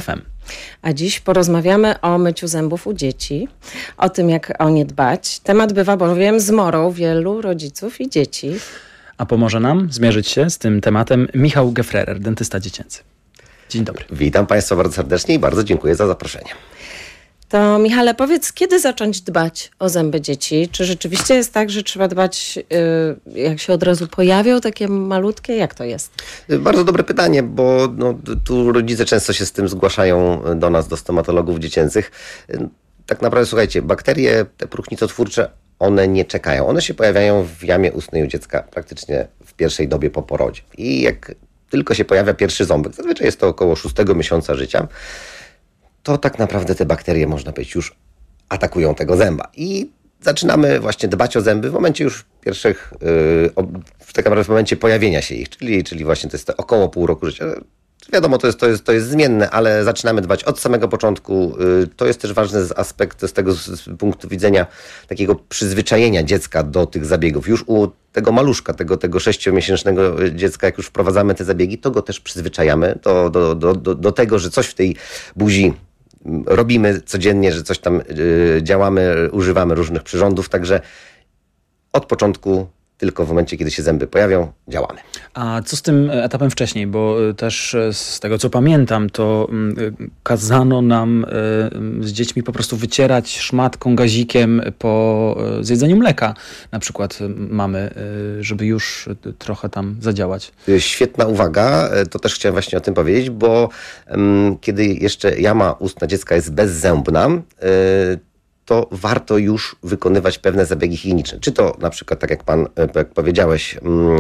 A dziś porozmawiamy o myciu zębów u dzieci, o tym, jak o nie dbać. Temat bywa bowiem zmorą wielu rodziców i dzieci. A pomoże nam zmierzyć się z tym tematem Michał Gefrerer, dentysta dziecięcy. Dzień dobry. Witam Państwa bardzo serdecznie i bardzo dziękuję za zaproszenie. To Michale, powiedz, kiedy zacząć dbać o zęby dzieci? Czy rzeczywiście jest tak, że trzeba dbać, jak się od razu pojawią takie malutkie? Jak to jest? Bardzo dobre pytanie, bo tu rodzice często się z tym zgłaszają do nas, do stomatologów dziecięcych. Tak naprawdę, słuchajcie, bakterie, te próchnicotwórcze, one nie czekają. One się pojawiają w jamie ustnej u dziecka praktycznie w pierwszej dobie po porodzie. I jak tylko się pojawia pierwszy ząbek, zazwyczaj jest to około 6 miesiąca życia, to tak naprawdę te bakterie, można powiedzieć, już atakują tego zęba. I zaczynamy właśnie dbać o zęby w momencie już pierwszych, tak naprawdę w momencie pojawienia się ich, czyli właśnie to jest to około pół roku życia. Wiadomo, to jest zmienne, ale zaczynamy dbać od samego początku. To jest też ważny aspekt z tego z punktu widzenia takiego przyzwyczajenia dziecka do tych zabiegów. Już u tego maluszka, tego 6-miesięcznego dziecka, jak już wprowadzamy te zabiegi, to go też przyzwyczajamy do tego, że coś w tej buzi robimy codziennie, że coś tam działamy, używamy różnych przyrządów, także od początku, tylko w momencie, kiedy się zęby pojawią, działamy. A co z tym etapem wcześniej? Bo też z tego, co pamiętam, to kazano nam z dziećmi po prostu wycierać szmatką, gazikiem po zjedzeniu mleka. Na przykład mamy, żeby już trochę tam zadziałać. Świetna uwaga. To też chciałem właśnie o tym powiedzieć, bo kiedy jeszcze jama ustna dziecka jest bezzębna, to warto już wykonywać pewne zabiegi higieniczne. Czy to na przykład, tak jak jak powiedziałeś,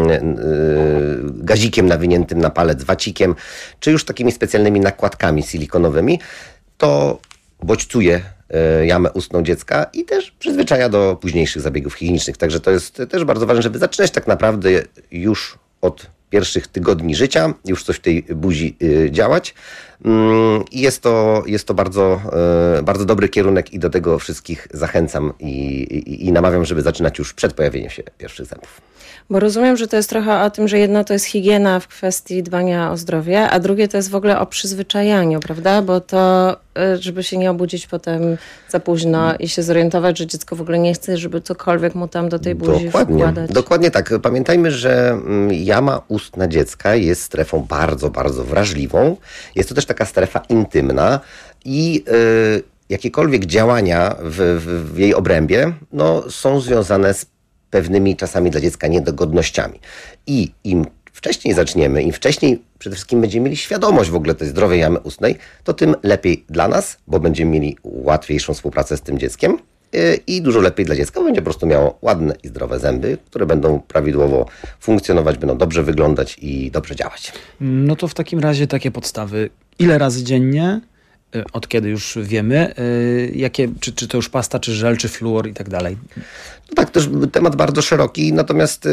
gazikiem nawiniętym na palec, wacikiem, czy już takimi specjalnymi nakładkami silikonowymi, to bodźcuje jamę ustną dziecka i też przyzwyczaja do późniejszych zabiegów higienicznych. Także to jest też bardzo ważne, żeby zaczynać tak naprawdę już od pierwszych tygodni życia, już coś w tej buzi działać. I jest to bardzo, bardzo dobry kierunek i do tego wszystkich zachęcam i namawiam, żeby zaczynać już przed pojawieniem się pierwszych zębów. Bo rozumiem, że to jest trochę o tym, że jedno to jest higiena w kwestii dbania o zdrowie, a drugie to jest w ogóle o przyzwyczajaniu, prawda? Bo to, żeby się nie obudzić potem za późno i się zorientować, że dziecko w ogóle nie chce, żeby cokolwiek mu tam do tej buzi wkładać. Dokładnie tak. Pamiętajmy, że jama ustna dziecka jest strefą bardzo, bardzo wrażliwą. Jest to też taka strefa intymna i jakiekolwiek działania w jej obrębie są związane z pewnymi czasami dla dziecka niedogodnościami. I im wcześniej zaczniemy, im wcześniej przede wszystkim będziemy mieli świadomość w ogóle tej zdrowej jamy ustnej, to tym lepiej dla nas, bo będziemy mieli łatwiejszą współpracę z tym dzieckiem i dużo lepiej dla dziecka, bo będzie po prostu miało ładne i zdrowe zęby, które będą prawidłowo funkcjonować, będą dobrze wyglądać i dobrze działać. No to w takim razie takie podstawy. Ile razy dziennie? Od kiedy już wiemy, czy to już pasta, czy żel, czy fluor i tak dalej? No tak, to już temat bardzo szeroki, natomiast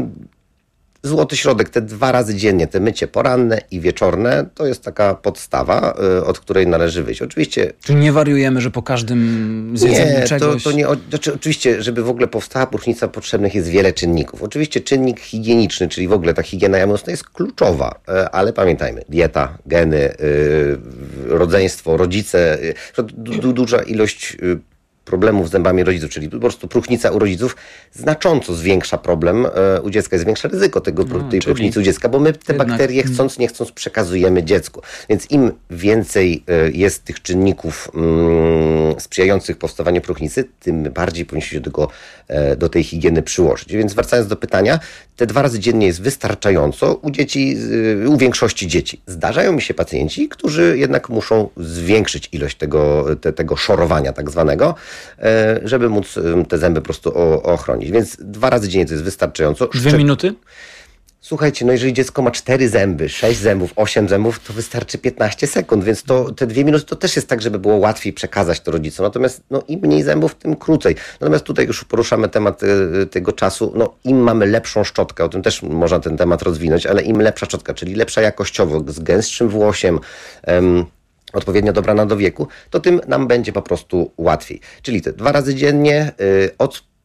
złoty środek, te 2 razy dziennie, te mycie poranne i wieczorne, to jest taka podstawa, od której należy wyjść. Oczywiście... Czyli nie wariujemy, że po każdym zjedzeniu czegoś... Oczywiście, żeby w ogóle powstała próchnica, potrzebnych jest wiele czynników. Oczywiście czynnik higieniczny, czyli w ogóle ta higiena jamy ustnej jest kluczowa, ale pamiętajmy, dieta, geny, rodzeństwo, rodzice, duża ilość problemów z zębami rodziców, czyli po prostu próchnica u rodziców znacząco zwiększa problem u dziecka, zwiększa ryzyko tej próchnicy u dziecka, bo my te bakterie chcąc nie chcąc przekazujemy dziecku. Więc im więcej jest tych czynników sprzyjających powstawaniu próchnicy, tym bardziej powinniśmy się do tej higieny przyłożyć. Więc wracając do pytania, te 2 razy dziennie jest wystarczająco u większości dzieci. Zdarzają mi się pacjenci, którzy jednak muszą zwiększyć ilość tego szorowania tak zwanego, żeby móc te zęby po prostu ochronić. Więc 2 razy dziennie to jest wystarczająco. 2 minuty? Słuchajcie, jeżeli dziecko ma 4 zęby, 6 zębów, 8 zębów, to wystarczy 15 sekund, więc te 2 minuty to też jest tak, żeby było łatwiej przekazać to rodzicom. Natomiast im mniej zębów, tym krócej. Natomiast tutaj już poruszamy temat tego czasu. Im mamy lepszą szczotkę, o tym też można ten temat rozwinąć, ale im lepsza szczotka, czyli lepsza jakościowo, z gęstszym włosiem, odpowiednio dobrana do wieku, to tym nam będzie po prostu łatwiej. Czyli te 2 razy dziennie od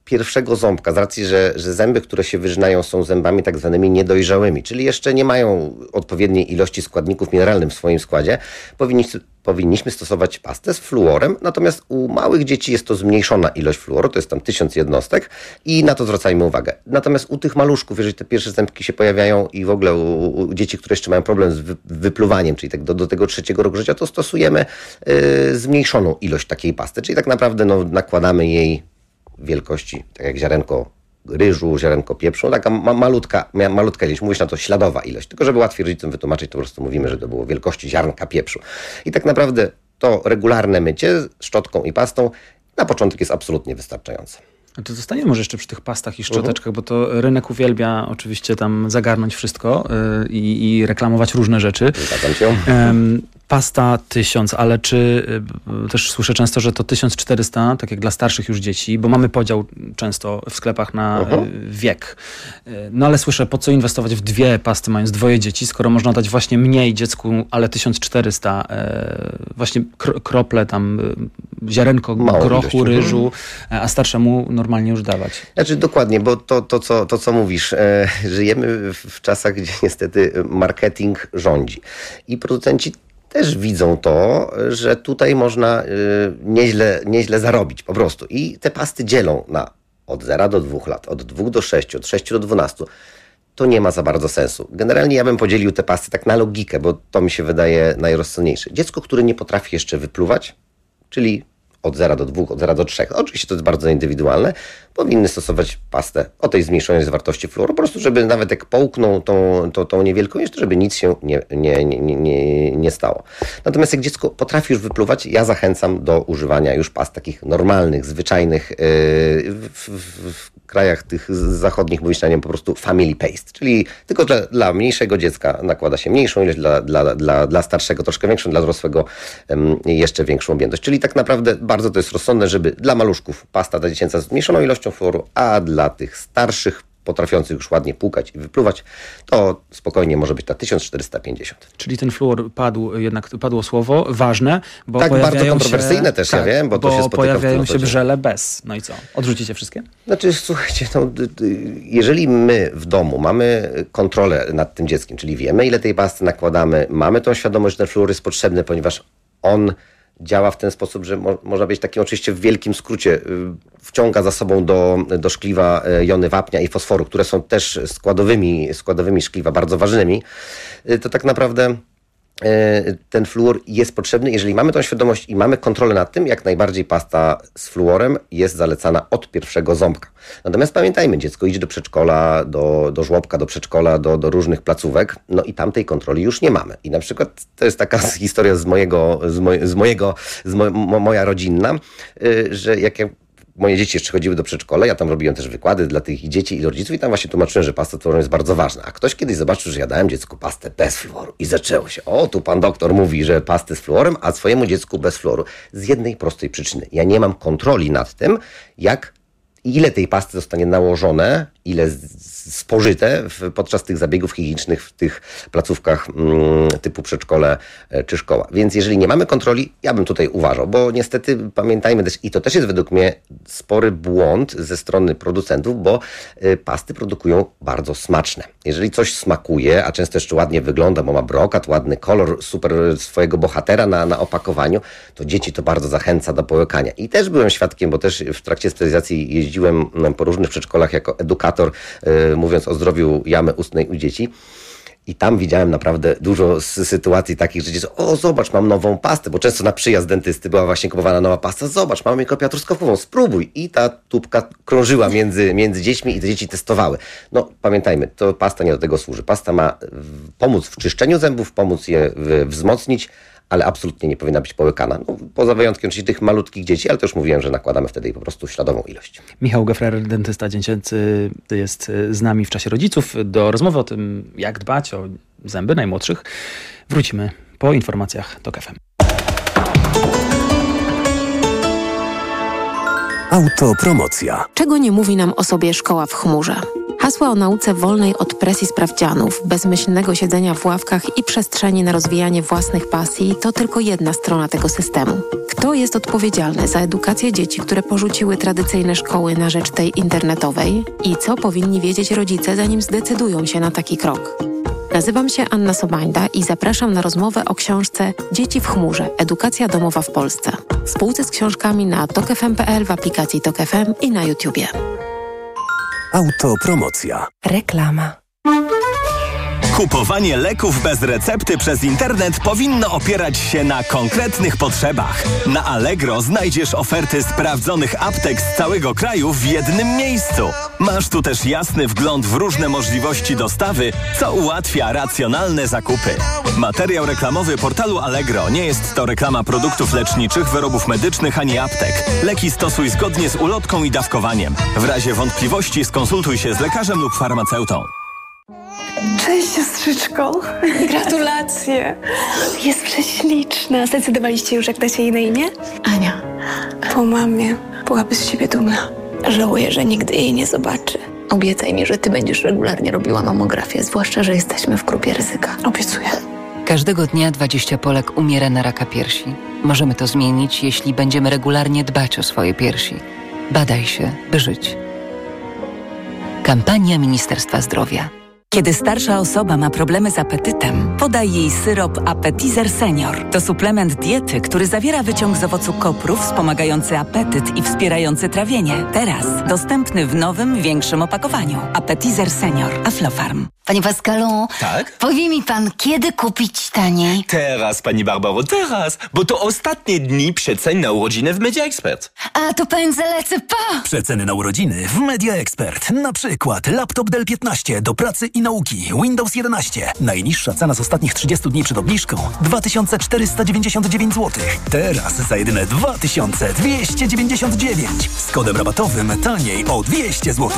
pierwszego ząbka, z racji, że zęby, które się wyrzynają, są zębami tak zwanymi niedojrzałymi, czyli jeszcze nie mają odpowiedniej ilości składników mineralnych w swoim składzie, powinniśmy stosować pastę z fluorem, natomiast u małych dzieci jest to zmniejszona ilość fluoru, to jest tam 1000 jednostek i na to zwracajmy uwagę. Natomiast u tych maluszków, jeżeli te pierwsze zębki się pojawiają i w ogóle u dzieci, które jeszcze mają problem z wypluwaniem, czyli tak do tego 3 roku życia, to stosujemy zmniejszoną ilość takiej pasty, czyli tak naprawdę nakładamy jej wielkości, tak jak ziarenko ryżu, ziarenko pieprzu, taka malutka ilość, mówisz na to śladowa ilość, tylko żeby łatwiej rodzicom wytłumaczyć, to po prostu mówimy, że to było wielkości ziarnka pieprzu. I tak naprawdę to regularne mycie szczotką i pastą na początek jest absolutnie wystarczające. To zostaniemy może jeszcze przy tych pastach i szczoteczkach, bo to rynek uwielbia oczywiście tam zagarnąć wszystko i reklamować różne rzeczy. Zgadzam się. Pasta 1000, ale czy też słyszę często, że to 1400, tak jak dla starszych już dzieci, bo mamy podział często w sklepach na wiek. No ale słyszę, po co inwestować w 2 pasty, mając 2 dzieci, skoro można dać właśnie mniej dziecku, ale 1400, właśnie krople tam, ziarenko grochu, ryżu, a starszemu normalnie już dawać. Znaczy dokładnie, bo to co mówisz, żyjemy w czasach, gdzie niestety marketing rządzi i producenci też widzą to, że tutaj można nieźle zarobić po prostu. I te pasty dzielą na od 0 do 2 lat, od 2 do 6, od 6 do 12. To nie ma za bardzo sensu. Generalnie ja bym podzielił te pasty tak na logikę, bo to mi się wydaje najrozsądniejsze. Dziecko, które nie potrafi jeszcze wypluwać, czyli od 0 do 2, od 0 do 3, oczywiście to jest bardzo indywidualne, powinny stosować pastę o tej zmniejszonej zawartości fluoru, po prostu żeby nawet jak połkną tą niewielką jeszcze, żeby nic się nie stało. Natomiast jak dziecko potrafi już wypluwać, ja zachęcam do używania już past takich normalnych, zwyczajnych, w krajach tych zachodnich mówi się na nim po prostu family paste, czyli tylko dla mniejszego dziecka nakłada się mniejszą ilość, dla starszego troszkę większą, dla dorosłego jeszcze większą objętość. Czyli tak naprawdę bardzo to jest rozsądne, żeby dla maluszków pasta ta dziecięca z zmniejszoną ilością fluoru, a dla tych starszych, potrafiących już ładnie płukać i wypluwać, to spokojnie może być ta 1450. Czyli ten fluor padło słowo ważne, bo tak, pojawiają bardzo kontrowersyjne się, też, ja wiem, bo to się spotyka pojawiają się brzele bez. No i co? Odrzucicie wszystkie? Znaczy, słuchajcie, jeżeli my w domu mamy kontrolę nad tym dzieckiem, czyli wiemy, ile tej pasty nakładamy, mamy tą świadomość, że ten fluor jest potrzebny, ponieważ on działa w ten sposób, że można być takim oczywiście w wielkim skrócie, wciąga za sobą do szkliwa jony wapnia i fosforu, które są też składowymi szkliwa bardzo ważnymi, to tak naprawdę ten fluor jest potrzebny. Jeżeli mamy tą świadomość i mamy kontrolę nad tym, jak najbardziej pasta z fluorem jest zalecana od pierwszego ząbka. Natomiast pamiętajmy, dziecko idzie do przedszkola, do żłobka, do przedszkola, do różnych placówek, no i tam tej kontroli już nie mamy. I na przykład to jest taka historia moja rodzinna, że jak moje dzieci jeszcze chodziły do przedszkola, ja tam robiłem też wykłady dla tych dzieci i rodziców i tam właśnie tłumaczyłem, że pasta z fluorem jest bardzo ważna. A ktoś kiedyś zobaczył, że ja dałem dziecku pastę bez fluoru i zaczęło się. O, tu pan doktor mówi, że pastę z fluorem, a swojemu dziecku bez fluoru. Z jednej prostej przyczyny. Ja nie mam kontroli nad tym, ile tej pasty zostanie nałożone, ile spożyte podczas tych zabiegów higienicznych w tych placówkach typu przedszkole czy szkoła. Więc jeżeli nie mamy kontroli, ja bym tutaj uważał, bo niestety pamiętajmy też, i to też jest według mnie spory błąd ze strony producentów, bo pasty produkują bardzo smaczne. Jeżeli coś smakuje, a często jeszcze ładnie wygląda, bo ma brokat, ładny kolor, super swojego bohatera na opakowaniu, to dzieci to bardzo zachęca do połykania. I też byłem świadkiem, bo też w trakcie specjalizacji jeździłem po różnych przedszkolach jako edukator, mówiąc o zdrowiu jamy ustnej u dzieci. I tam widziałem naprawdę dużo sytuacji takich, że dzieci, o zobacz, mam nową pastę, bo często na przyjazd dentysty była właśnie kupowana nowa pasta, zobacz, mamy kropię truskawkową, spróbuj. I ta tubka krążyła między dziećmi i te dzieci testowały. No pamiętajmy, to pasta nie do tego służy. Pasta ma pomóc w czyszczeniu zębów, pomóc je wzmocnić, ale absolutnie nie powinna być połykana. No, poza wyjątkiem oczywiście tych malutkich dzieci, ale to już mówiłem, że nakładamy wtedy po prostu śladową ilość. Michał Gefrer, dentysta dziecięcy, jest z nami w czasie rodziców. Do rozmowy o tym, jak dbać o zęby najmłodszych, wrócimy po informacjach TOK FM. Autopromocja. Czego nie mówi nam o sobie szkoła w chmurze? Hasła o nauce wolnej od presji sprawdzianów, bezmyślnego siedzenia w ławkach i przestrzeni na rozwijanie własnych pasji to tylko jedna strona tego systemu. Kto jest odpowiedzialny za edukację dzieci, które porzuciły tradycyjne szkoły na rzecz tej internetowej? I co powinni wiedzieć rodzice, zanim zdecydują się na taki krok? Nazywam się Anna Sobańda i zapraszam na rozmowę o książce Dzieci w chmurze. Edukacja domowa w Polsce. W spółce z książkami na tokefm.pl, w aplikacji Tok FM i na YouTubie. Autopromocja. Reklama. Kupowanie leków bez recepty przez internet powinno opierać się na konkretnych potrzebach. Na Allegro znajdziesz oferty sprawdzonych aptek z całego kraju w jednym miejscu. Masz tu też jasny wgląd w różne możliwości dostawy, co ułatwia racjonalne zakupy. Materiał reklamowy portalu Allegro nie jest to reklama produktów leczniczych, wyrobów medycznych ani aptek. Leki stosuj zgodnie z ulotką i dawkowaniem. W razie wątpliwości skonsultuj się z lekarzem lub farmaceutą. Cześć, siostrzyczko. Gratulacje. Jest prześliczna. Zdecydowaliście już, jak dacie jej na imię? Ania. Po mamie byłaby z siebie dumna. Żałuję, że nigdy jej nie zobaczy. Obiecaj mi, że ty będziesz regularnie robiła mamografię, zwłaszcza, że jesteśmy w grupie ryzyka. Obiecuję. Każdego dnia 20 Polek umiera na raka piersi. Możemy to zmienić, jeśli będziemy regularnie dbać o swoje piersi. Badaj się, by żyć. Kampania Ministerstwa Zdrowia. Kiedy starsza osoba ma problemy z apetytem, podaj jej syrop Appetizer Senior. To suplement diety, który zawiera wyciąg z owocu kopru wspomagający apetyt i wspierający trawienie. Teraz dostępny w nowym, większym opakowaniu. Appetizer Senior. Aflofarm. Panie Pascalu, tak? Powie mi pan, kiedy kupić taniej? Teraz, pani Barbaro, teraz, bo to ostatnie dni przecen na urodziny w Media Expert. A to pędzę, lecę, pa! Przeceny na urodziny w Media Expert. Na przykład laptop Dell 15 do pracy i nauki, Windows 11. Najniższa cena z ostatnich 30 dni przed obniżką 2499 zł. Teraz za jedyne 2299. Z kodem rabatowym taniej o 200 zł.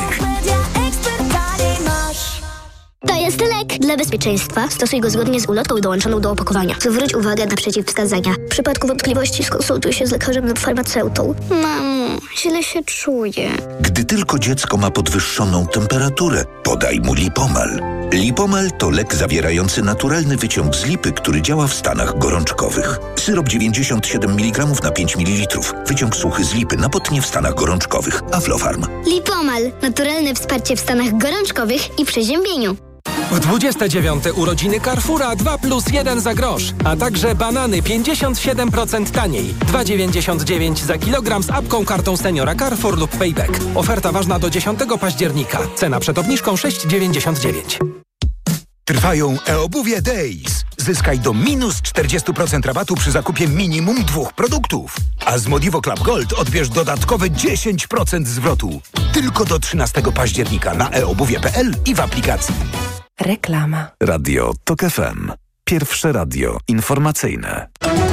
To jest lek. Dla bezpieczeństwa stosuj go zgodnie z ulotką dołączoną do opakowania. Zwróć uwagę na przeciwwskazania. W przypadku wątpliwości skonsultuj się z lekarzem lub farmaceutą. Mamo, źle się czuję. Gdy tylko dziecko ma podwyższoną temperaturę, podaj mu Lipomal. Lipomal to lek zawierający naturalny wyciąg z lipy, który działa w stanach gorączkowych. Syrop 97 mg na 5 ml. Wyciąg suchy z lipy napotnie w stanach gorączkowych. Aflofarm. Lipomal. Naturalne wsparcie w stanach gorączkowych i przeziębieniu. W 29. urodziny Carrefoura 2+1 za grosz, a także banany 57% taniej. 2,99 za kilogram z apką, kartą seniora Carrefour lub Payback. Oferta ważna do 10 października. Cena przed obniżką 6,99. Trwają e-obuwie Days. Zyskaj do minus 40% rabatu przy zakupie minimum 2 produktów. A z Modivo Club Gold odbierz dodatkowe 10% zwrotu. Tylko do 13 października na eobuwie.pl i w aplikacji. Reklama. Radio Tok FM. Pierwsze radio informacyjne.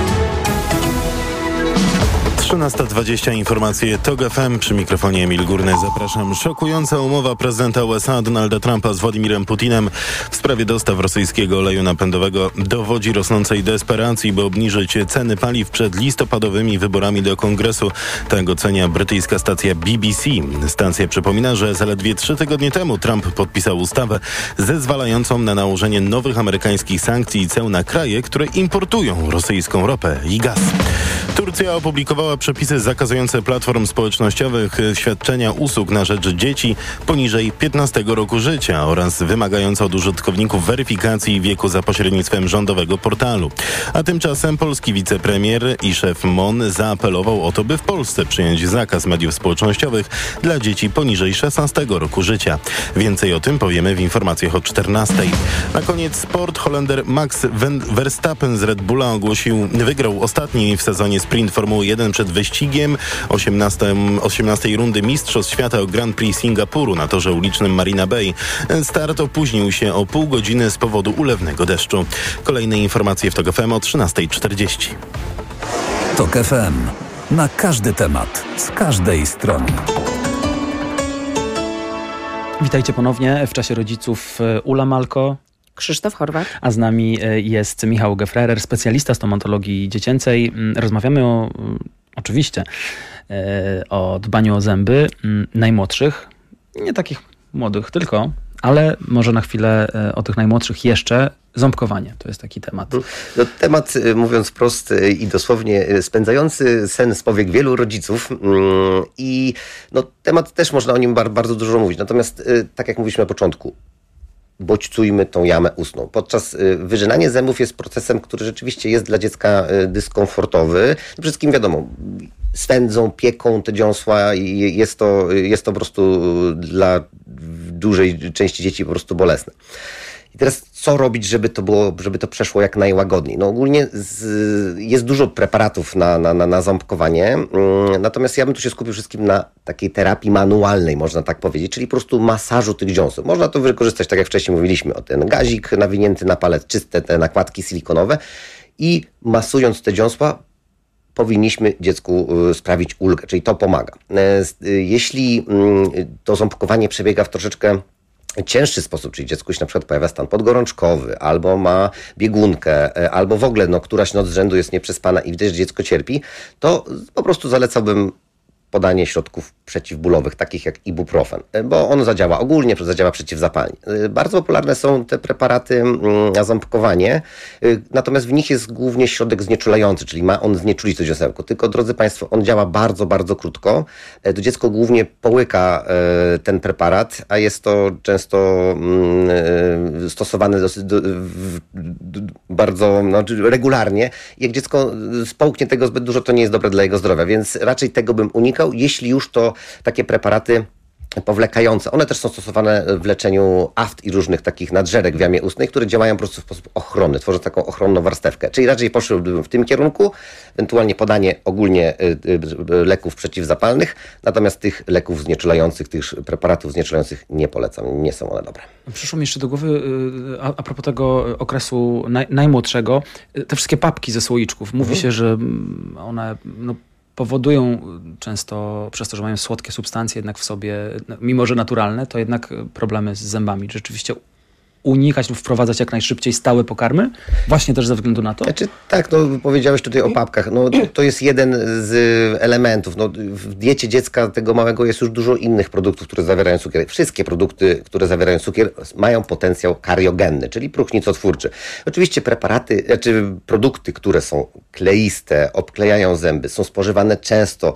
13:20 informacje TOG FM. Przy mikrofonie Emil Górny. Zapraszam. Szokująca umowa prezydenta USA Donalda Trumpa z Władimirem Putinem w sprawie dostaw rosyjskiego oleju napędowego dowodzi rosnącej desperacji, by obniżyć ceny paliw przed listopadowymi wyborami do Kongresu. Tak ocenia brytyjska stacja BBC. Stacja przypomina, że zaledwie 3 tygodnie temu Trump podpisał ustawę zezwalającą na nałożenie nowych amerykańskich sankcji i ceł na kraje, które importują rosyjską ropę i gaz. Turcja opublikowała przepisy zakazujące platform społecznościowych świadczenia usług na rzecz dzieci poniżej 15 roku życia oraz wymagające od użytkowników weryfikacji wieku za pośrednictwem rządowego portalu. A tymczasem polski wicepremier i szef MON zaapelował o to, by w Polsce przyjąć zakaz mediów społecznościowych dla dzieci poniżej 16 roku życia. Więcej o tym powiemy w informacjach o 14. Na koniec sport. Holender Max Verstappen z Red Bulla wygrał ostatni w sezonie sprint Formuły 1 przed wyścigiem 18 rundy Mistrzostw Świata o Grand Prix Singapuru na torze ulicznym Marina Bay. Start opóźnił się o pół godziny z powodu ulewnego deszczu. Kolejne informacje w TOG FM o 13:40. TOG FM. Na każdy temat, z każdej strony. Witajcie ponownie w czasie rodziców. Ula Malko, Krzysztof Horwat. A z nami jest Michał Gefrerer, specjalista stomatologii dziecięcej. Rozmawiamy oczywiście o dbaniu o zęby najmłodszych, nie takich młodych tylko, ale może na chwilę o tych najmłodszych jeszcze. Ząbkowanie to jest taki temat. No, temat, mówiąc wprost i dosłownie, spędzający sen z powiek wielu rodziców i no, temat też można o nim bardzo dużo mówić. Natomiast tak jak mówiliśmy na początku, bodźcujmy tą jamę ustną. Podczas wyrzynanie zębów jest procesem, który rzeczywiście jest dla dziecka dyskomfortowy. Przede wszystkim wiadomo, swędzą, pieką te dziąsła i jest to po prostu dla dużej części dzieci po prostu bolesne. I teraz co robić, żeby to przeszło jak najłagodniej? No ogólnie jest dużo preparatów na ząbkowanie, natomiast ja bym tu się skupił wszystkim na takiej terapii manualnej, można tak powiedzieć, czyli po prostu masażu tych dziąseł. Można to wykorzystać, tak jak wcześniej mówiliśmy, o ten gazik nawinięty na palec, czyste te nakładki silikonowe i masując te dziąsła powinniśmy dziecku sprawić ulgę, czyli to pomaga. Jeśli to ząbkowanie przebiega w troszeczkę cięższy sposób, czyli dziecku się na przykład pojawia stan podgorączkowy, albo ma biegunkę, albo w ogóle któraś noc z rzędu jest nieprzespana i widać, że dziecko cierpi, to po prostu zalecałbym podanie środków przeciwbólowych, takich jak ibuprofen, bo on zadziała przeciwzapalnie. Bardzo popularne są te preparaty na ząbkowanie, natomiast w nich jest głównie środek znieczulający, czyli ma on znieczulić to dziąsełko. Tylko, drodzy Państwo, on działa bardzo, bardzo krótko. To dziecko głównie połyka ten preparat, a jest to często stosowane bardzo regularnie. Jak dziecko społknie tego zbyt dużo, to nie jest dobre dla jego zdrowia, więc raczej tego bym unikał. Jeśli już, to takie preparaty powlekające. One też są stosowane w leczeniu aft i różnych takich nadżerek w jamie ustnej, które działają po prostu w sposób ochronny, tworzą taką ochronną warstewkę. Czyli raczej poszedłbym w tym kierunku, ewentualnie podanie ogólnie leków przeciwzapalnych, natomiast tych leków znieczulających, tych preparatów znieczulających nie polecam, nie są one dobre. Przyszło mi jeszcze do głowy, a propos tego okresu najmłodszego, te wszystkie papki ze słoiczków. Mówi się, że one powodują często, przez to, że mają słodkie substancje jednak w sobie, mimo że naturalne, to jednak problemy z zębami. Rzeczywiście unikać lub wprowadzać jak najszybciej stałe pokarmy? Właśnie też ze względu na to? Tak, powiedziałeś tutaj o papkach. To jest jeden z elementów. W diecie dziecka tego małego jest już dużo innych produktów, które zawierają cukier. Wszystkie produkty, które zawierają cukier, mają potencjał kariogenny, czyli próchnicotwórczy. Oczywiście produkty, które są kleiste, obklejają zęby, są spożywane często,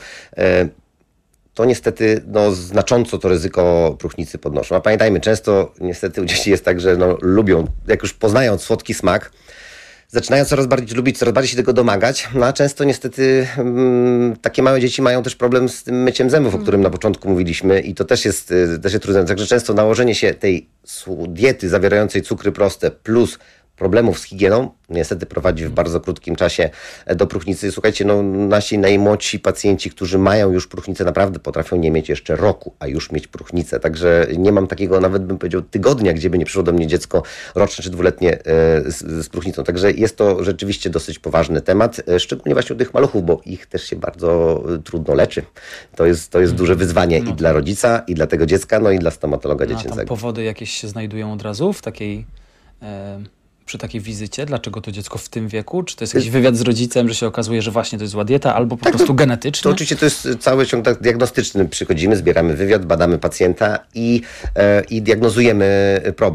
to niestety znacząco to ryzyko próchnicy podnoszą. A pamiętajmy, często niestety u dzieci jest tak, że lubią, jak już poznają słodki smak, zaczynają coraz bardziej lubić, coraz bardziej się tego domagać, a często niestety takie małe dzieci mają też problem z tym myciem zębów, o którym na początku mówiliśmy i to też jest trudne. Także często nałożenie się tej diety zawierającej cukry proste plus problemów z higieną niestety prowadzi w bardzo krótkim czasie do próchnicy. Słuchajcie, nasi najmłodsi pacjenci, którzy mają już próchnicę, naprawdę potrafią nie mieć jeszcze roku, a już mieć próchnicę. Także nie mam takiego, nawet bym powiedział, tygodnia, gdzie by nie przyszło do mnie dziecko roczne czy dwuletnie z próchnicą. Także jest to rzeczywiście dosyć poważny temat, szczególnie właśnie u tych maluchów, bo ich też się bardzo trudno leczy. To jest duże wyzwanie i dla rodzica, i dla tego dziecka, i dla stomatologa dziecięcego. Tam powody jakieś się znajdują od razu w takiej... przy takiej wizycie? Dlaczego to dziecko w tym wieku? Czy to jest jakiś wywiad z rodzicem, że się okazuje, że właśnie to jest zła dieta, albo po prostu genetyczny? To oczywiście to jest cały ciąg diagnostyczny. Przychodzimy, zbieramy wywiad, badamy pacjenta i diagnozujemy problem.